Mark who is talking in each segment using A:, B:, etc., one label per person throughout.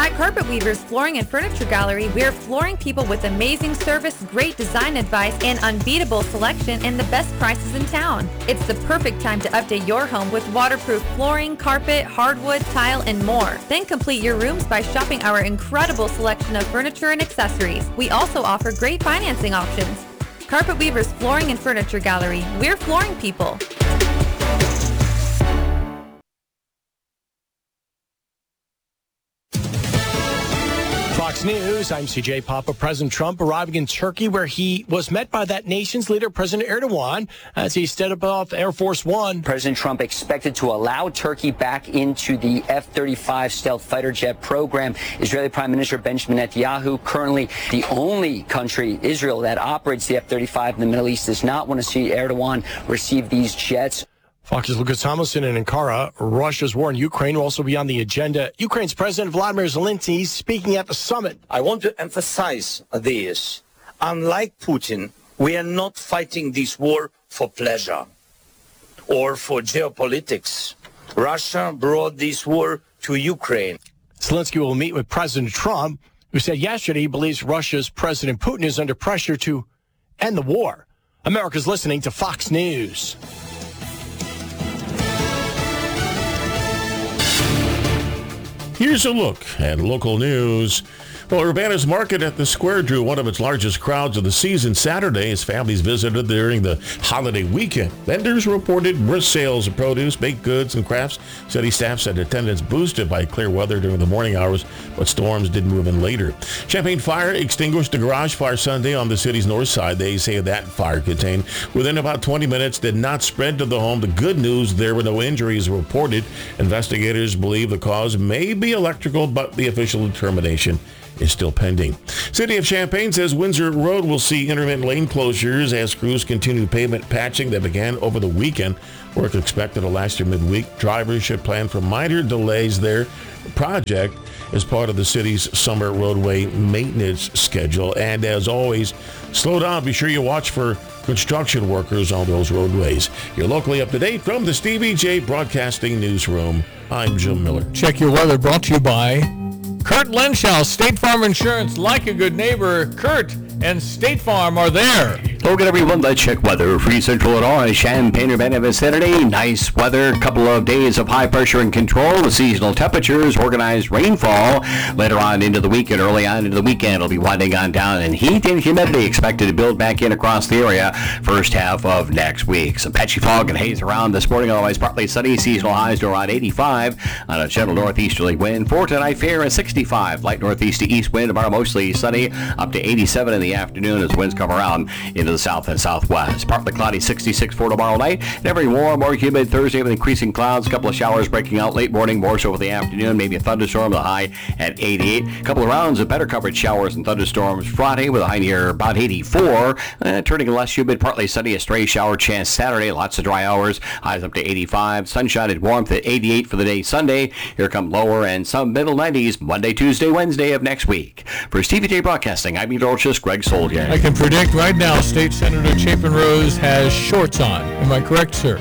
A: At Carpet Weavers Flooring and Furniture Gallery, we're flooring people with amazing service, great design advice, and unbeatable selection and the best prices in town. It's the perfect time to update your home with waterproof flooring, carpet, hardwood, tile, and more. Then complete your rooms by shopping our incredible selection of furniture and accessories. We also offer great financing options. Carpet Weavers Flooring and Furniture Gallery. We're flooring people.
B: Fox News, I'm CJ Papa. President Trump arriving in Turkey, where he was met by that nation's leader, President Erdogan, as he stepped off Air Force One.
C: President Trump expected to allow Turkey back into the F-35 stealth fighter jet program. Israeli Prime Minister Benjamin Netanyahu, currently the only country, Israel, that operates the F-35 in the Middle East, does not want to see Erdogan receive these jets.
B: Fox's Lucas Tomlinson in Ankara. Russia's war in Ukraine will also be on the agenda. Ukraine's President Vladimir Zelensky speaking at the summit.
D: I want to emphasize this. Unlike Putin, we are not fighting this war for pleasure or for geopolitics. Russia brought this war to Ukraine.
B: Zelensky will meet with President Trump, who said yesterday he believes Russia's President Putin is under pressure to end the war. America's listening to Fox News.
E: Here's a look at local news. Well, Urbana's Market at the Square drew one of its largest crowds of the season Saturday as families visited during the holiday weekend. Vendors reported brisk sales of produce, baked goods, and crafts. City staff said attendance boosted by clear weather during the morning hours, but storms did move in later. Champaign Fire extinguished a garage fire Sunday on the city's north side. They say that fire contained within about 20 minutes, did not spread to the home. The good news, there were no injuries reported. Investigators believe the cause may be electrical, but the official determination is still pending. City of Champaign says Windsor Road will see intermittent lane closures as crews continue pavement patching that began over the weekend. Work expected to last through midweek. Drivers should plan for minor delays there. The project is part of the city's summer roadway maintenance schedule. And as always, slow down. Be sure you watch for construction workers on those roadways. You're locally up to date from the Stevie J Broadcasting Newsroom. I'm Jim Miller.
F: Check your weather brought to you by Kurt Lenschow, State Farm Insurance. Like a good neighbor, Kurt and State Farm are there.
G: Okay, everyone, let's check weather. For Central Illinois, Champaign-Urbana vicinity. Nice weather, couple of days of high pressure and control. The seasonal temperatures, organized rainfall. Later on into the weekend, early on into the weekend, it'll be winding on down. And heat and humidity expected to build back in across the area first half of next week. Some patchy fog and haze around this morning, otherwise partly sunny. Seasonal highs to around 85 on a gentle northeasterly wind. For tonight, fair and 65. Light northeast to east wind. Tomorrow, mostly sunny, up to 87 in the afternoon as winds come around into the south and southwest. Partly cloudy, 66 for tomorrow night. And very warm, more humid Thursday with increasing clouds. A couple of showers breaking out late morning, more so for the afternoon. Maybe a thunderstorm, the high at 88. A couple of rounds of better coverage showers and thunderstorms Friday with a high near about 84. Turning less humid, partly sunny, a stray shower chance Saturday. Lots of dry hours. Highs up to 85. Sunshine and warmth at 88 for the day Sunday. Here come lower and some middle 90s Monday, Tuesday, Wednesday of next week. For Stevie J Broadcasting, I'm meteorologist Greg Soldier.
F: I can predict right now State Senator Chapin Rose has shorts on. Am I correct, sir?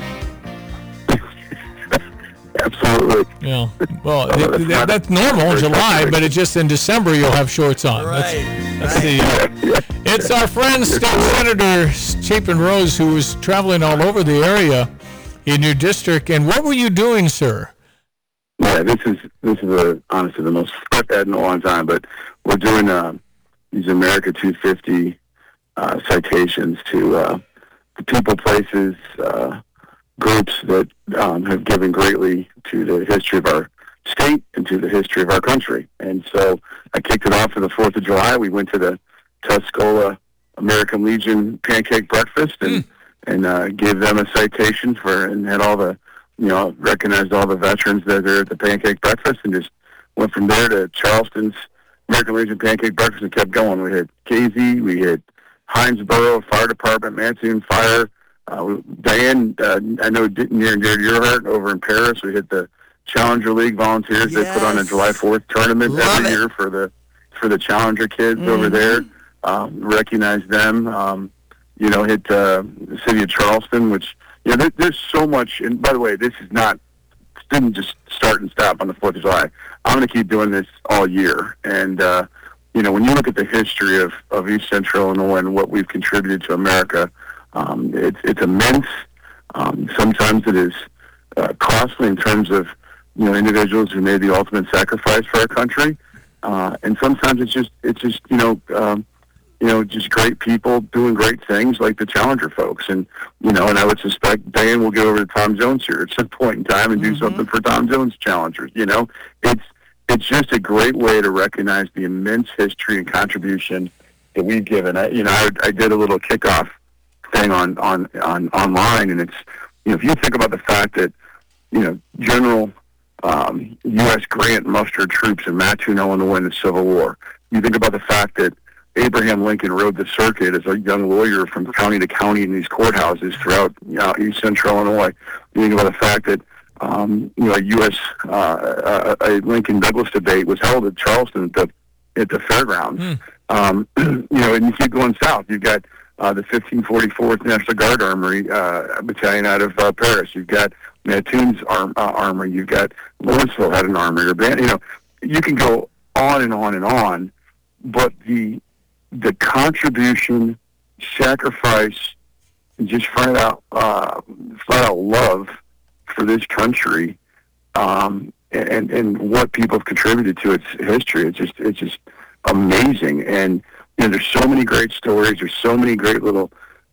H: Absolutely.
F: Yeah. Well, that's normal in July, but it's just in December you'll have shorts on.
B: Right.
F: It's our friend State Senator Chapin Rose who was traveling all over the area in your district. And what were you doing, sir?
H: Yeah, this is honestly the most I've had in a long time. But we're doing these America 250 citations to the people, places, groups that have given greatly to the history of our state and to the history of our country. And so I kicked it off for the 4th of July. We went to the Tuscola American Legion pancake breakfast and gave them a citation and had all the, recognized all the veterans that are there at the pancake breakfast and just went from there to Charleston's American Legion pancake breakfast and kept going. We had Casey, we had Hinesboro Fire Department, Manson Fire, Diane, I know near and dear to your heart, over in Paris, we hit the Challenger League Volunteers. Yes. They put on a July 4th tournament every year for the Challenger kids over there. Recognize them. Hit the city of Charleston, which there's so much. And by the way, this is not didn't just start and stop on the 4th of July. I'm going to keep doing this all year. And, when you look at the history of East Central Illinois and what we've contributed to America, it's immense. Sometimes it is costly in terms of, individuals who made the ultimate sacrifice for our country. And sometimes it's just just great people doing great things like the Challenger folks. And, and I would suspect Dan will go over to Tom Jones here at some point in time and do something for Tom Jones Challengers. It's just a great way to recognize the immense history and contribution that we've given. I did a little kickoff thing on online, and it's, if you think about the fact that, General U.S. Grant mustered troops in Mattoon, Illinois in the Civil War. You think about the fact that Abraham Lincoln rode the circuit as a young lawyer from county to county in these courthouses throughout East Central Illinois. You think about the fact that a Lincoln-Douglas debate was held at Charleston at the fairgrounds. And you keep going south. You've got the 1544th National Guard Armory Battalion out of Paris. You've got Mattoon's Armory. You've got Lawrenceville had an armory or band. You can go on and on and on. But the contribution, sacrifice, and just flat out love for this country, and what people have contributed to its history, it's just amazing. And there's so many great stories. There's so many great little,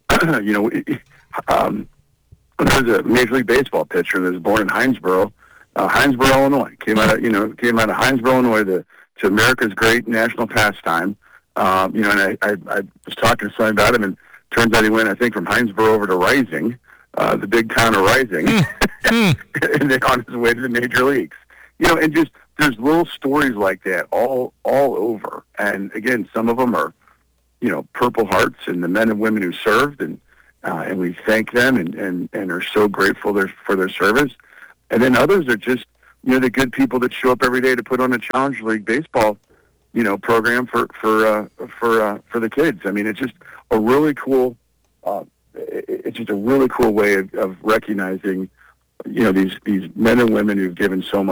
H: there's a Major League Baseball pitcher that was born in Hinesboro, Illinois. Came out of Hinesboro, Illinois, to America's great national pastime. And I was talking to somebody about him, and turns out he went, I think, from Hinesboro over to Rising, the big town of Rising, and then on his way to the major leagues. And just there's little stories like that all over. And again, some of them are, Purple Hearts and the men and women who served, and we thank them and are so grateful for their service. And then others are just, the good people that show up every day to put on a Challenger League baseball, program for the kids. I mean, it's just a really cool. It's just a really cool way of recognizing, these men and women who've given so much.